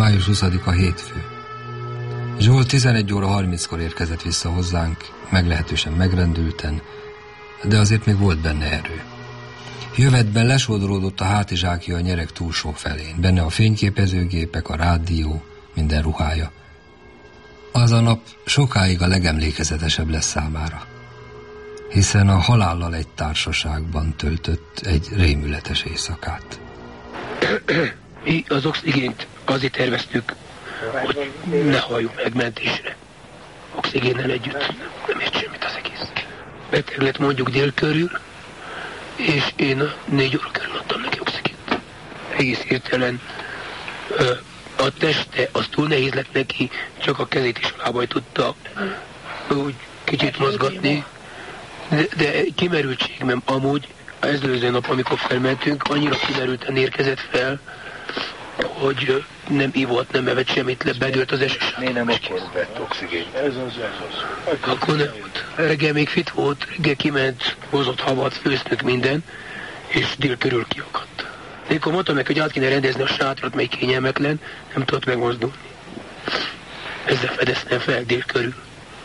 Május 20-a hétfő. Zsolt 11 óra 30-kor érkezett vissza hozzánk, meglehetősen megrendülten, de azért még volt benne erő. Jövetben lesodródott a hátizsákja a nyereg túlsó felén, benne a fényképezőgépek, a rádió, minden ruhája. Az a nap sokáig a legemlékezetesebb lesz számára, hiszen a halállal egy társaságban töltött egy rémületes éjszakát. Mi az oxigént azért terveztük, hogy ne halljunk meg mentésre. Oxigénnel együtt nem ért semmit az egész. Beteg lett mondjuk dél körül, és én 4 óra körül adtam neki oxigént. Egész hirtelen a teste az túl nehéz lett neki, csak a kezét és a lábait tudta úgy kicsit mozgatni, de kimerültség, mert amúgy az előző nap, amikor felmentünk, annyira kimerülten érkezett fel, hogy nem ivott, nem evett semmit, bedőlt az esőságon. Miért nem akkor vett oxigént? Ez az. Akkor nem volt. Reggel még fit volt, reggel kiment, hozott havat, főztünk minden, és dél körül kiakadt. De akkor mondtam meg, hogy át kéne rendezni a sátrat, mely kényelmetlen, nem tudott megmozdulni. Ezzel fedeztem fel dél körül.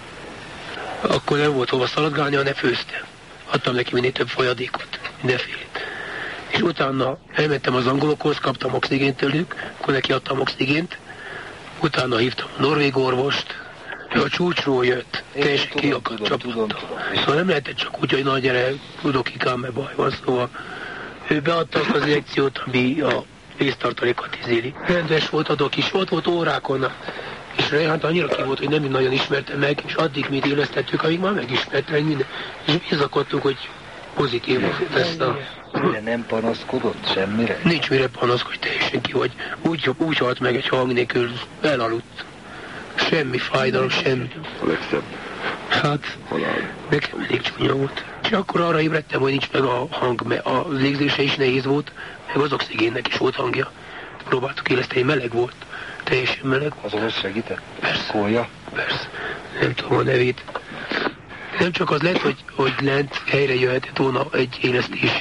Akkor nem volt hova szaladgálni, hanem főztem. Adtam neki minél több folyadékot, mindenfélét. És utána elmentem az angolokhoz, kaptam oxigént tőlük, akkor neki adtam oxigént, utána hívtam a norvég orvost, ő a csúcsról jött, teljesen kiakadt csapattal. Szóval nem lehetett csak úgy, hogy na gyere, tudok ikám, mert baj van, szóval ő beadta azt az injekciót, ami a vésztartalékat izéli. Rendes volt, adok is, ott volt órákon, és Reinhardt annyira ki volt, hogy nem nagyon ismerte meg, és addig mit élesztettük, amíg már megismerte meg minden. És bizakodtunk, hogy pozitív volt ezt a... De nem panaszkodott semmire? Nincs mire panaszkodni, teljesen ki, hogy úgy halt meg egy hang nélkül, elaludt. Semmi fájdalom, semmi. A legszebb. Hát, halál. Nekem elég csúnya volt. És akkor arra ébredtem, hogy nincs meg a hang, mert a légzése is nehéz volt, meg az oxigénnek is volt hangja. Próbáltuk éleszteni, meleg volt. Teljesen meleg. Az orvos segített? Persze. Kólya? Persze. Nem tudom a nevét. Nem csak az lett, hogy lent helyre jöhetett volna egy élesztés